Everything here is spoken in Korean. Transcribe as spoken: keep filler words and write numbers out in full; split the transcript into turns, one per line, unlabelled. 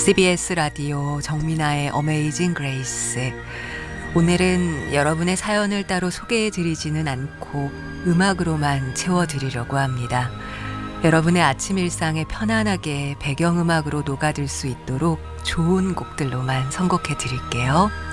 씨비에스 라디오 정민아의 어메이징 그레이스. 오늘은 여러분의 사연을 따로 소개해드리지는 않고 음악으로만 채워드리려고 합니다. 여러분의 아침 일상에 편안하게 배경음악으로 녹아들 수 있도록 좋은 곡들로만 선곡해드릴게요.